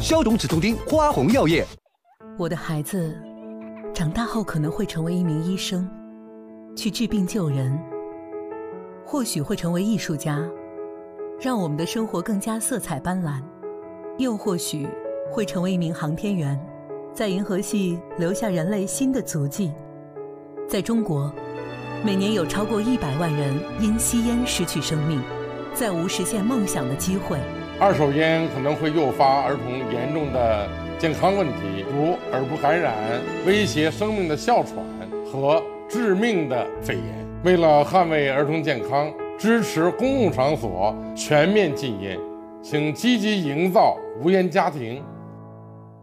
消肿止痛丁，花红药业。 我的孩子长大后可能会成为一名医生，去治病救人，或许会成为艺术家，让我们的生活更加色彩斑斓，又或许会成为一名航天员，在银河系留下人类新的足迹。在中国，每年有超过100万人因吸烟失去生命，再无实现梦想的机会。 二手烟可能会诱发儿童严重的健康问题，如耳部感染、威胁生命的哮喘和致命的肺炎。为了捍卫儿童健康，支持公共场所全面禁烟，请积极营造无烟家庭。